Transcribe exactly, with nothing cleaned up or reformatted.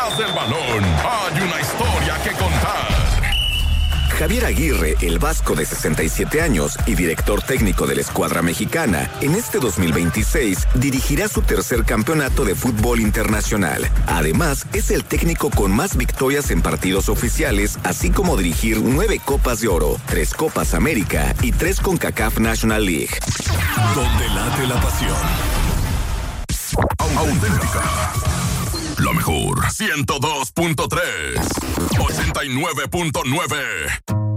Detrás del balón hay una historia que contar. Javier Aguirre, el vasco de sesenta y siete años y director técnico de la escuadra mexicana, en este dos mil veintiséis dirigirá su tercer campeonato de fútbol internacional. Además, es el técnico con más victorias en partidos oficiales, así como dirigir nueve Copas de Oro, tres Copas América y tres CONCACAF National League. Donde late la pasión. Auténtica. La mejor. ciento dos punto tres. ochenta y nueve punto nueve.